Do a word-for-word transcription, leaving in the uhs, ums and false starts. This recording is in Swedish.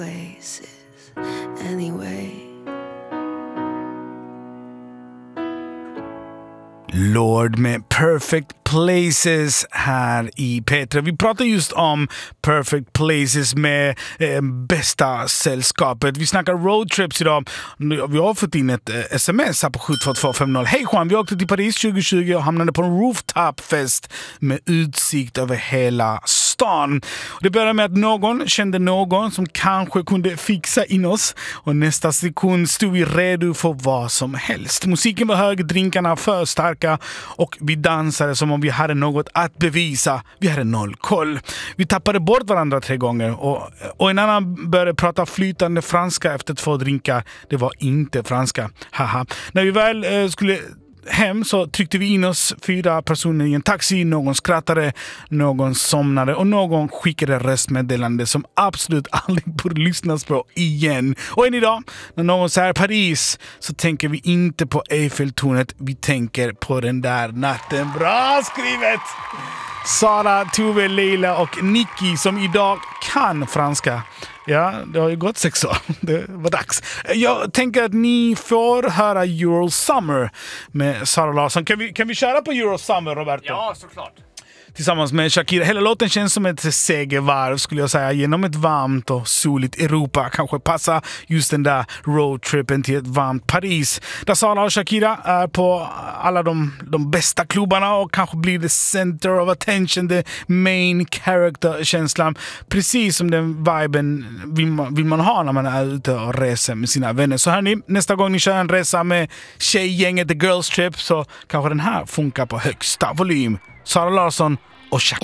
places anyway. Lord med Perfect Places här i P tre. Vi pratar just om Perfect Places med eh, bästa sällskapet. Vi snackar roadtrips idag. Vi har fått in ett eh, sms här på sju två två fem noll. Hej Juan, vi åkte till Paris tjugo tjugo och hamnade på en rooftopfest med utsikt över hela stan. Det började med att någon kände någon som kanske kunde fixa in oss och nästa sekund stod vi redo för vad som helst. Musiken var hög, drinkarna för starka och vi dansade som om vi hade något att bevisa. Vi hade noll koll. Vi tappade bort varandra tre gånger och, och en annan började prata flytande franska efter två drinkar. Det var inte franska. Haha. När vi väl eh, skulle hem så tryckte vi in oss fyra personer i en taxi. Någon skrattade, någon somnade och någon skickade röstmeddelande som absolut aldrig borde lyssnas på igen. Och än idag, när någon säger Paris så tänker vi inte på Eiffeltornet, vi tänker på den där natten. Bra skrivet! Sara, Tove, Leila och Nicky som idag kan franska. Ja, det har ju gått sex år. Det var dags. Jag tänker att ni får höra Euro Summer med Sara Larsson. Kan vi, kan vi köra på Euro Summer, Roberto? Ja, såklart. Tillsammans med Shakira. Hela låten känns som ett segervarv skulle jag säga. Genom ett varmt och soligt Europa. Kanske passa just den där roadtrippen till ett varmt Paris. Där Sara och Shakira är på alla de, de bästa klubbarna och kanske blir the center of attention, the main character-känslan. Precis som den viben vill man, vill man ha när man är ute och reser med sina vänner. Så hörni, nästa gång ni kör en resa med tjejgänget The Girls Trip så kanske den här funkar på högsta volym. Sara Larsson och Shakira.